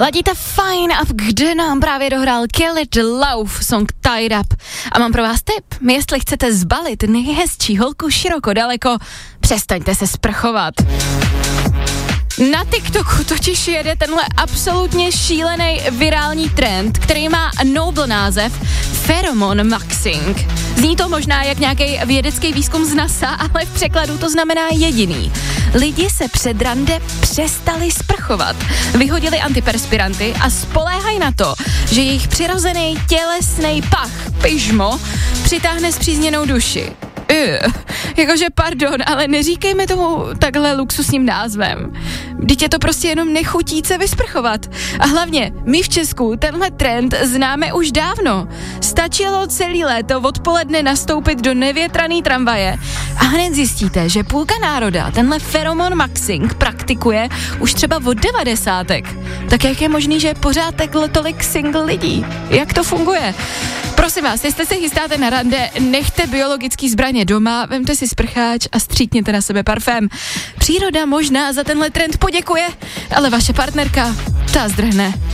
Ladíte Fine Up, kde nám právě dohrál Kelly Love, song Tied Up. A mám pro vás tip, jestli chcete zbalit nejhezčí holku široko daleko, přestaňte se sprchovat. Na TikToku totiž jede tenhle absolutně šílený virální trend, který má noble název Pheromone Maxing. Zní to možná jak nějaký vědecký výzkum z NASA, ale v překladu to znamená jediný. Lidi se před rande přestali sprchovat, vyhodili antiperspiranty a spoléhají na to, že jejich přirozený tělesný pach, pyžmo, přitáhne spřízněnou duši. Jakože pardon, ale neříkejme tomu takhle luxusním názvem. Vždyť je to prostě jenom nechutíce vysprchovat. A hlavně, my v Česku tenhle trend známe už dávno. Stačilo celý léto odpoledne nastoupit do nevětraný tramvaje a hned zjistíte, že půlka národa tenhle Pheromone Maxing praktikuje už třeba od 90. Tak jak je možný, že pořád takhle tolik single lidí? Jak to funguje? Prosím vás, jestli se chystáte na rande, nechte biologický zbraně doma, vemte si sprcháč a stříkněte na sebe parfém. Příroda možná za tenhle trend poděkuje, ale vaše partnerka, ta zdrhne.